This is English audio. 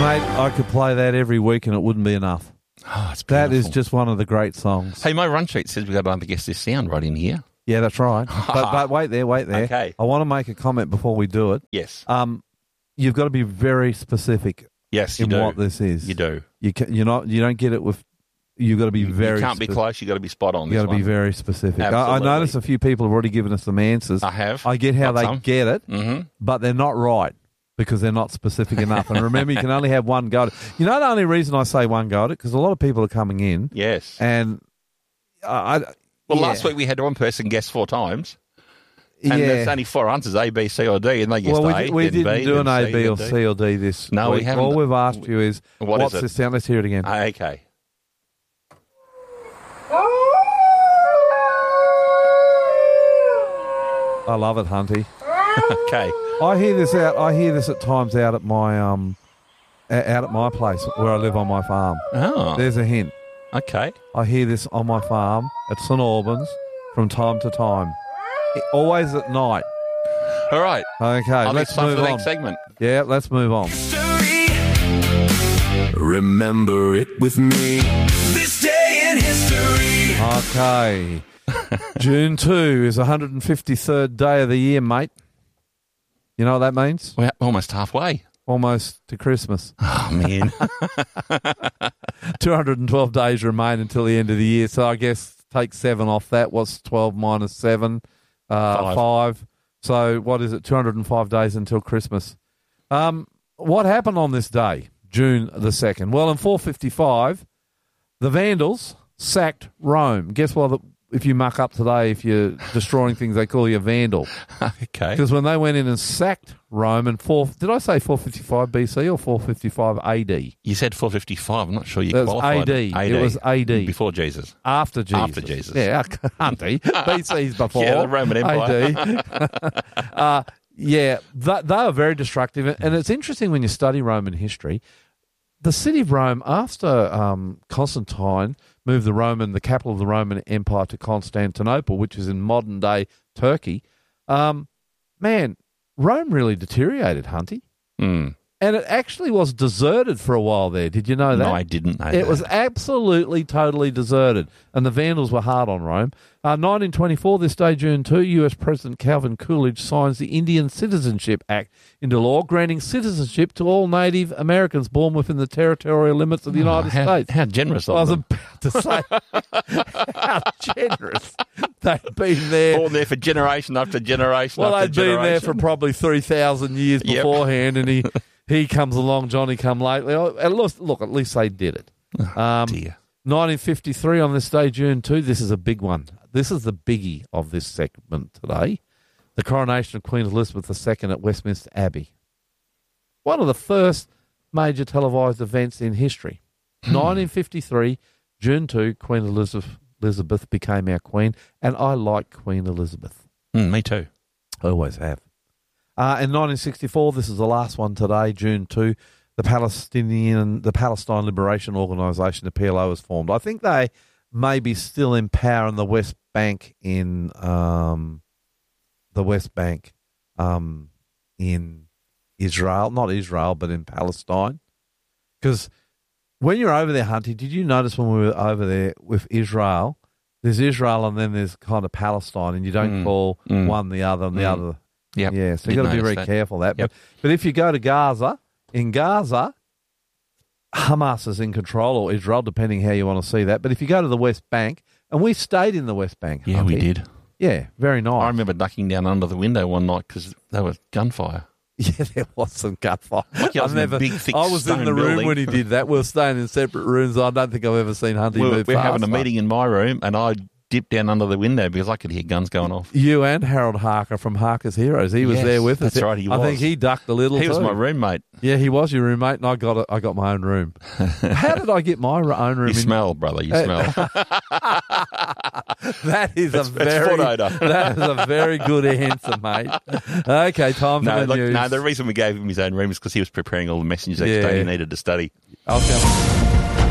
Mate, I could play that every week and it wouldn't be enough. Oh, it's beautiful. That is just one of the great songs. Hey, my run sheet says we've got to guess this sound right in here. Yeah, that's right. But wait there. Okay. I want to make a comment before we do it. Yes. You've got to be very specific. Yes, you in do. what this is. You do. You don't get it with. You've got to be very. You can't be close. You've got to be spot on. You've got to be very specific. I Absolutely. notice a few people have already given us some answers. I have. I get how Got they some. get it, but they're not right because they're not specific enough. And remember, you can only have one go at it. You know the only reason I say one go at it because a lot of people are coming in. Yes. And last week we had one person guess 4 times. And there's only 4 answers, A, B, C, or D, and they guessed A, we then didn't B, do an then A, B, or C, or D this No, week. we haven't. All we've asked you is, what's is it? this sound? Let's hear it again. Okay. I love it, Hunty. Okay. I hear this at times out at my place where I live on my farm. Oh. There's a hint. Okay. I hear this on my farm at St Albans from time to time. Always at night. All right. Okay, let's move for the on. next segment. Yeah, let's move on. Remember it with me. This day in history. Okay. June 2 is the 153rd day of the year, mate. You know what that means? We're almost halfway. Almost to Christmas. Oh, man. 212 days remain until the end of the year. So I guess take 7 off that. What's 12 minus 7? 5. So what is it? 205 days until Christmas. What happened on this day, June the 2nd? Well, in 455, the Vandals sacked Rome. Guess what? If you muck up today, if you're destroying things, they call you a vandal. Okay. Because when they went in and sacked Rome in did I say 455 BC or 455 AD? You said 455. I'm not sure you That was qualified. AD. It was AD. Before Jesus. After Jesus. After Jesus. Yeah, Hunty. BC's before. Yeah, the Roman Empire. AD. Yeah, they are very destructive. And it's interesting when you study Roman history. The city of Rome, after Constantine moved the capital of the Roman Empire to Constantinople, which is in modern-day Turkey, man, Rome really deteriorated, Hunty. Mm. And it actually was deserted for a while there. Did you know that? No, I didn't know that. It was absolutely, totally deserted. And the Vandals were hard on Rome. 1924, this day, June 2, U.S. President Calvin Coolidge signs the Indian Citizenship Act into law, granting citizenship to all Native Americans born within the territorial limits of the United States. How generous of I was them. about to say how generous. They'd been there. Born there for generation after generation Well, after they'd generation. been there for probably 3,000 years Yep. beforehand, and he comes along, Johnny come lately. At least they did it. Dear. 1953 on this day, June 2, this is a big one. This is the biggie of this segment today. The coronation of Queen Elizabeth II at Westminster Abbey. One of the first major televised events in history. 1953, June 2, Queen Elizabeth became our queen, and I like Queen Elizabeth. Me too. I always have. In 1964, this is the last one today, June 2, the Palestine Liberation Organisation, the PLO, was formed. I think they may be still in power in the West Bank in Israel, not Israel, but in Palestine. Because when you're over there, Hunty, did you notice when we were over there with Israel, there's Israel and then there's kind of Palestine, and you don't call one the other and the other. Yep. Yeah, so you've got to be very careful of that. Yep. But if you go to Gaza, in Gaza, Hamas is in control, or Israel, depending how you want to see that. But if you go to the West Bank, and we stayed in the West Bank. Yeah, we Hunty. did. Yeah, very nice. I remember ducking down under the window one night because there was gunfire. Yeah, there was some gunfire. Like I was in a big, thick I was in stone the room building. when he did that. We were staying in separate rooms. I don't think I've ever seen Hunty move We're having a faster. meeting in my room, and I dipped down under the window because I could hear guns going off. You and Harold Harker from Harker's Heroes. He was Yes, there with us. that's right, he I think was. he ducked a little He was too. my roommate. Yeah, he was your roommate, and I got my own room. How did I get my own room? You smell, brother. You smell. That is It's foot odour. That is a very good answer, mate. Okay, time for the news. No, the reason we gave him his own room is because he was preparing all the messages each Yeah. day he needed to study. Okay.